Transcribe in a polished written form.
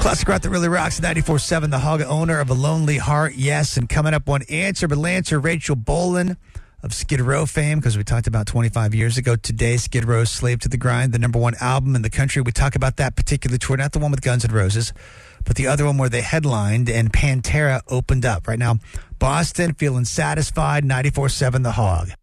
Classic rock that really rocks. 94.7 The Hog, owner of A Lonely Heart. Yes, and coming up one answer, but Lancer, Rachel Bolan of Skid Row fame, because we talked about 25 years ago today, Skid Row's Slave to the Grind, the number one album in the country. We talk about that particular tour, not the one with Guns N' Roses, but the other one where they headlined and Pantera opened up. Right now, Boston feeling satisfied. 94.7 The Hog.